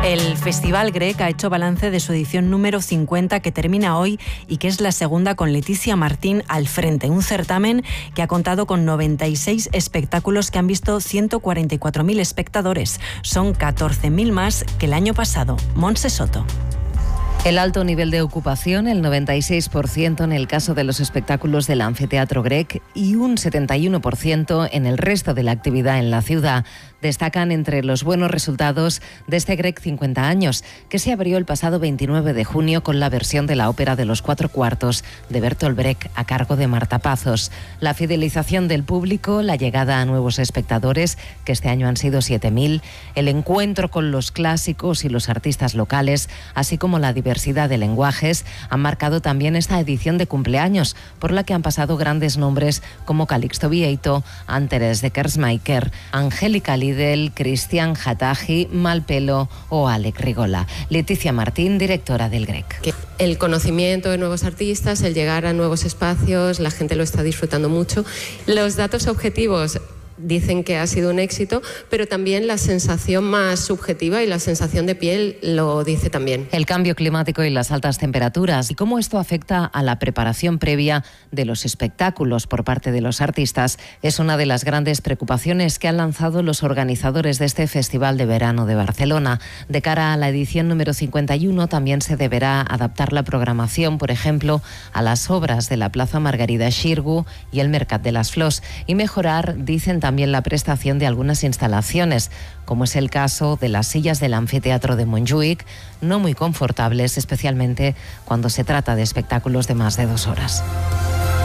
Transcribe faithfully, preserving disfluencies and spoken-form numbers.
El Festival Grec ha hecho balance de su edición número cincuenta, que termina hoy y que es la segunda con Leticia Martín al frente. Un certamen que ha contado con noventa y seis espectáculos que han visto ciento cuarenta y cuatro mil espectadores. Son catorce mil más que el año pasado. Montse Soto. El alto nivel de ocupación, el noventa y seis por ciento en el caso de los espectáculos del Anfiteatro Grec y un setenta y uno por ciento en el resto de la actividad en la ciudad, destacan entre los buenos resultados de este Grec cincuenta años, que se abrió el pasado veintinueve de junio con la versión de la ópera de los cuatro cuartos de Bertolt Brecht a cargo de Marta Pazos. La fidelización del público, la llegada a nuevos espectadores, que este año han sido siete mil, el encuentro con los clásicos y los artistas locales, así como la diversidad de lenguajes, han marcado también esta edición de cumpleaños, por la que han pasado grandes nombres como Calixto Vieito, Anteres de Kersmaker, Angélica Lidl, Cristian Hataji, Malpelo o Alec Rigola. Leticia Martín, directora del Grec. El conocimiento de nuevos artistas, el llegar a nuevos espacios, la gente lo está disfrutando mucho. Los datos objetivos dicen que ha sido un éxito, pero también la sensación más subjetiva y la sensación de piel lo dice también. El cambio climático y las altas temperaturas y cómo esto afecta a la preparación previa de los espectáculos por parte de los artistas es una de las grandes preocupaciones que han lanzado los organizadores de este Festival de Verano de Barcelona. De cara a la edición número cincuenta y uno también se deberá adaptar la programación, por ejemplo, a las obras de la Plaza Margarida Xirgu y el Mercat de las Flors, y mejorar, dicen también, también la prestación de algunas instalaciones, como es el caso de las sillas del Anfiteatro de Montjuïc, no muy confortables, especialmente cuando se trata de espectáculos de más de dos horas.